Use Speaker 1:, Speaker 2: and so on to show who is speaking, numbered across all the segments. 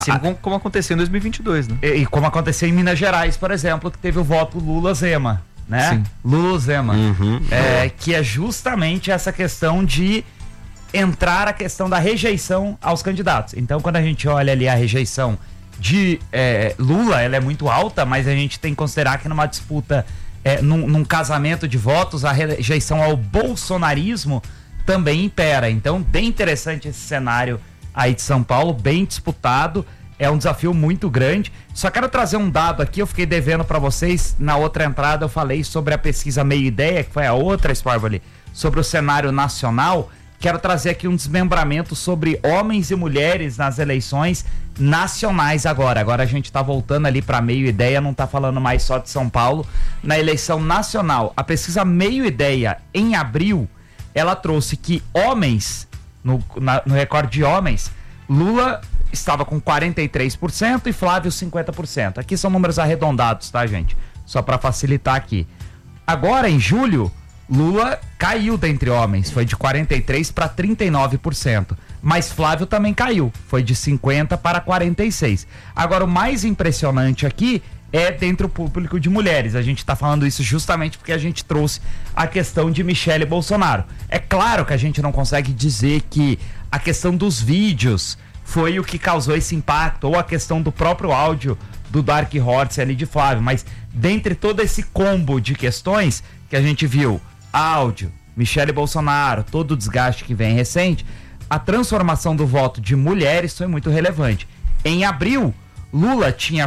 Speaker 1: Assim como aconteceu em 2022, né?
Speaker 2: E como aconteceu em Minas Gerais, por exemplo, que teve o voto Lula-Zema, né?
Speaker 1: Sim.
Speaker 2: Lula-Zema. Que é justamente essa questão de entrar a questão da rejeição aos candidatos. Então, quando a gente olha ali a rejeição de Lula, ela é muito alta, mas a gente tem que considerar que numa disputa, num casamento de votos, a rejeição ao bolsonarismo também impera. Então, bem interessante esse cenário aí de São Paulo, bem disputado, é um desafio muito grande. Só quero trazer um dado aqui, eu fiquei devendo para vocês, na outra entrada eu falei sobre a pesquisa Meio Ideia, que foi a outra, Sparvoli, sobre o cenário nacional. Quero trazer aqui um desmembramento sobre homens e mulheres nas eleições nacionais agora. Agora a gente está voltando ali para Meio Ideia, não está falando mais só de São Paulo. Na eleição nacional, a pesquisa Meio Ideia, em abril, ela trouxe que homens, no recorde de homens, Lula estava com 43% e Flávio 50%. Aqui são números arredondados, tá, gente? Só para facilitar aqui. Agora, em julho, Lula caiu dentre homens, foi de 43% para 39%. Mas Flávio também caiu, foi de 50% para 46%. Agora, o mais impressionante aqui é dentro do público de mulheres. A gente está falando isso justamente porque a gente trouxe a questão de Michele Bolsonaro. É claro que a gente não consegue dizer que a questão dos vídeos foi o que causou esse impacto, ou a questão do próprio áudio do Dark Horse ali de Flávio, mas dentre todo esse combo de questões que a gente viu, áudio, Michele Bolsonaro, todo o desgaste que vem recente, a transformação do voto de mulheres foi muito relevante. Em abril, Lula tinha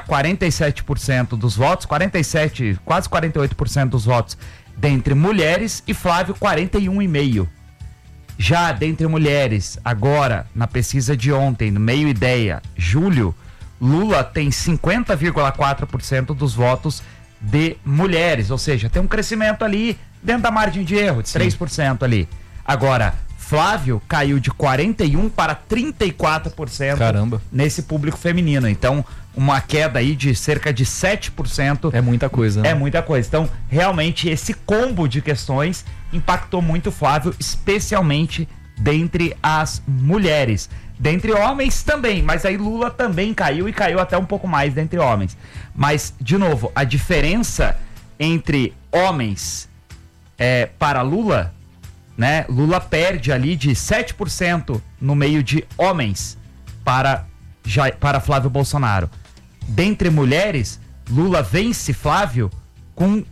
Speaker 2: 47% dos votos, 47%, quase 48% dos votos dentre mulheres e Flávio 41,5%. Já dentre mulheres, agora, na pesquisa de ontem, no Meio Ideia, julho, Lula tem 50,4% dos votos de mulheres, ou seja, tem um crescimento ali dentro da margem de erro, de 3% ali. Agora, Flávio caiu de 41% para 34%.
Speaker 1: Caramba.
Speaker 2: Nesse público feminino. Então, uma queda aí de cerca de 7%.
Speaker 1: É muita coisa, né?
Speaker 2: É muita coisa. Então, realmente, esse combo de questões impactou muito Flávio, especialmente dentre as mulheres. Dentre homens também, mas aí Lula também caiu e caiu até um pouco mais dentre homens. Mas, de novo, a diferença entre homens para Lula, né? Lula perde ali de 7% no meio de homens para Flávio Bolsonaro. Dentre mulheres, Lula vence Flávio com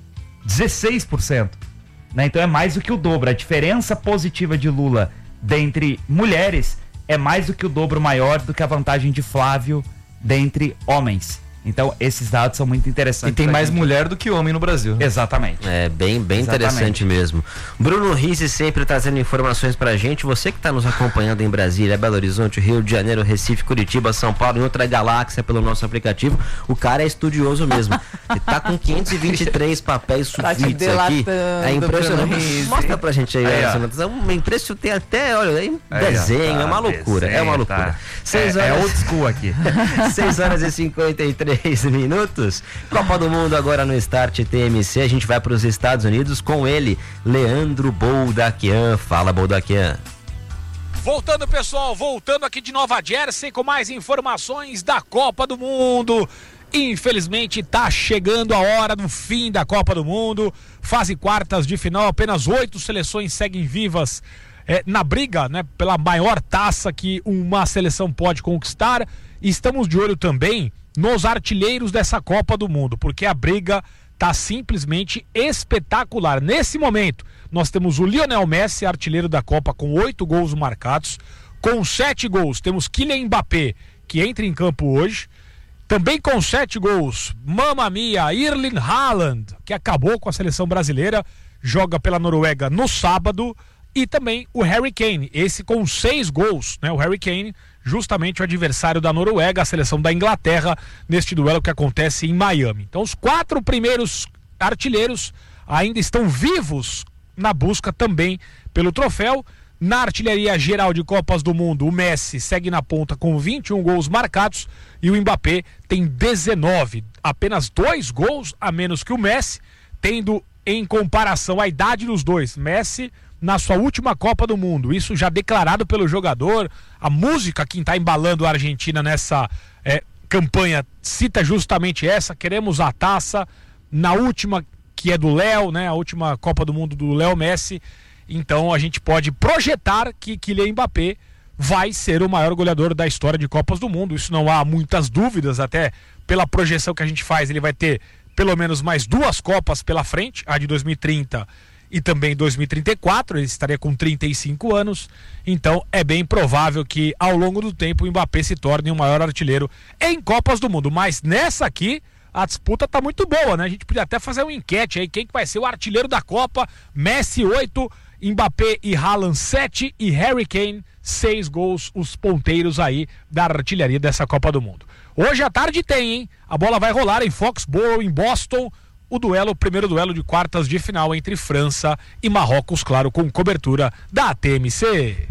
Speaker 2: 16%. Né? Então é mais do que o dobro. A diferença positiva de Lula dentre mulheres é mais do que o dobro maior do que a vantagem de Flávio dentre homens. Então, esses dados são muito interessantes.
Speaker 1: E tem mais mulher do que homem no Brasil.
Speaker 2: Exatamente.
Speaker 3: É bem interessante mesmo. Bruno Rizzi sempre trazendo informações pra gente. Você que está nos acompanhando em Brasília, Belo Horizonte, Rio de Janeiro, Recife, Curitiba, São Paulo e outra galáxia pelo nosso aplicativo, o cara é estudioso mesmo. Ele tá com 523 papéis subidos aqui. É impressionante. Mostra pra gente aí. É impressionante. Tem até, olha, desenho, é uma loucura. É uma loucura. 6 horas...
Speaker 2: É old school aqui.
Speaker 3: 6 horas e 53 minutos. Copa do Mundo agora no Start TMC. A gente vai para os Estados Unidos com ele, Leandro Boldaquian. Fala, Boldaquian.
Speaker 4: Voltando, pessoal, voltando aqui de Nova Jersey com mais informações da Copa do Mundo. Infelizmente tá chegando a hora do fim da Copa do Mundo. Fase quartas de final, apenas 8 seleções seguem vivas na briga, né, pela maior taça que uma seleção pode conquistar. E estamos de olho também nos artilheiros dessa Copa do Mundo, porque a briga tá simplesmente espetacular. Nesse momento, nós temos o Lionel Messi, artilheiro da Copa, com 8 gols marcados. Com 7 gols, temos Kylian Mbappé, que entra em campo hoje. Também com 7 gols, mamma mia, Erling Haaland, que acabou com a seleção brasileira, joga pela Noruega no sábado. E também o Harry Kane, esse com 6 gols, né? O Harry Kane, justamente o adversário da Noruega, a seleção da Inglaterra, neste duelo que acontece em Miami. Então os 4 primeiros artilheiros ainda estão vivos na busca também pelo troféu. Na artilharia geral de Copas do Mundo, o Messi segue na ponta com 21 gols marcados e o Mbappé tem 19, apenas 2 gols a menos que o Messi, tendo em comparação a idade dos dois. Messi na sua última Copa do Mundo, isso já declarado pelo jogador, a música que está embalando a Argentina nessa campanha cita justamente essa: queremos a taça na última, que é do Léo, né? A última Copa do Mundo do Léo Messi. Então a gente pode projetar que Kylian Mbappé vai ser o maior goleador da história de Copas do Mundo. Isso não há muitas dúvidas, até pela projeção que a gente faz. Ele vai ter pelo menos mais 2 Copas pela frente, a de 2030 e também 2034, ele estaria com 35 anos, então é bem provável que ao longo do tempo o Mbappé se torne o maior artilheiro em Copas do Mundo. Mas nessa aqui a disputa tá muito boa, né? A gente podia até fazer uma enquete aí, quem que vai ser o artilheiro da Copa. Messi 8, Mbappé e Haaland 7 e Harry Kane 6 gols, os ponteiros aí da artilharia dessa Copa do Mundo. Hoje à tarde tem, hein? A bola vai rolar em Foxborough, em Boston, o primeiro duelo de quartas de final entre França e Marrocos, claro, com cobertura da TMC.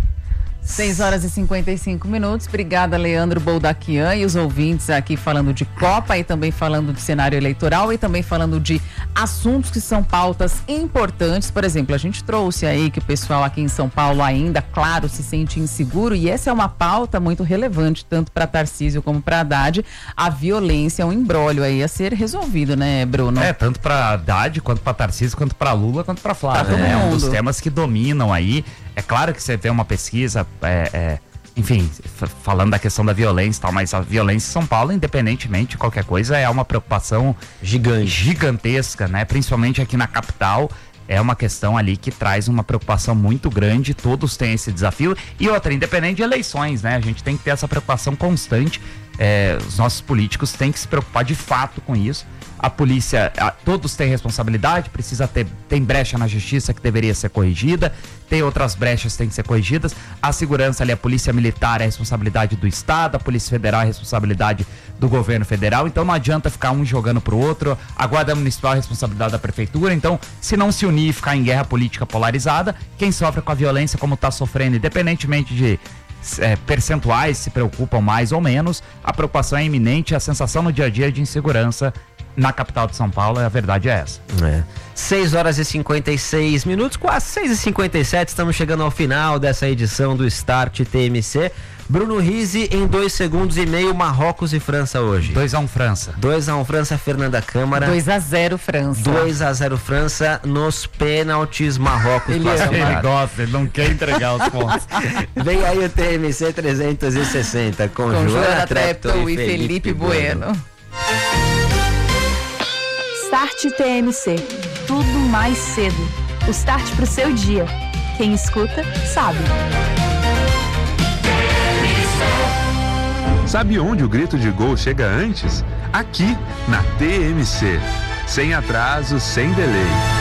Speaker 5: 6h55. Obrigada, Leandro Boldaquian, e os ouvintes aqui falando de Copa e também falando de cenário eleitoral e também falando de assuntos que são pautas importantes. Por exemplo, a gente trouxe aí que o pessoal aqui em São Paulo ainda, claro, se sente inseguro, e essa é uma pauta muito relevante, tanto para Tarcísio como para Haddad. A violência é um imbróglio aí a ser resolvido, né, Bruno?
Speaker 2: Tanto para Haddad, quanto para Tarcísio, quanto para Lula, quanto para Flávio. É um dos temas que dominam aí. É claro que você vê uma pesquisa, enfim, falando da questão da violência e tal, mas a violência em São Paulo, independentemente de qualquer coisa, é uma preocupação gigantesca, né? Principalmente aqui na capital, é uma questão ali que traz uma preocupação muito grande, todos têm esse desafio. E outra, independente de eleições, né? A gente tem que ter essa preocupação constante, os nossos políticos têm que se preocupar de fato com isso. A polícia, todos têm responsabilidade, tem brecha na justiça que deveria ser corrigida, tem outras brechas que têm que ser corrigidas. A segurança ali, a polícia militar é a responsabilidade do Estado, a polícia federal é a responsabilidade do governo federal, então não adianta ficar um jogando pro outro. A guarda municipal é a responsabilidade da prefeitura, então se não se unir e ficar em guerra política polarizada, quem sofre com a violência como está sofrendo, independentemente de percentuais, se preocupam mais ou menos, a preocupação é iminente, a sensação no dia a dia de insegurança na capital de São Paulo, a verdade é essa.
Speaker 3: 6h56, quase 6h57, estamos chegando ao final dessa edição do Start TMC. Bruno Rizzi, em 2 segundos e meio, Marrocos e França hoje.
Speaker 2: 2-1 França.
Speaker 3: 2-1 França, Fernanda Câmara.
Speaker 5: 2-0 França.
Speaker 3: 2-0 França nos pênaltis, Marrocos.
Speaker 2: Ele gosta, ele não quer entregar os pontos.
Speaker 3: Vem aí o TMC 360 com Joana Treptow e Felipe Bueno.
Speaker 6: Start TMC. Tudo mais cedo. O start pro seu dia. Quem escuta, sabe.
Speaker 7: Sabe onde o grito de gol chega antes? Aqui, na TMC. Sem atraso, sem delay.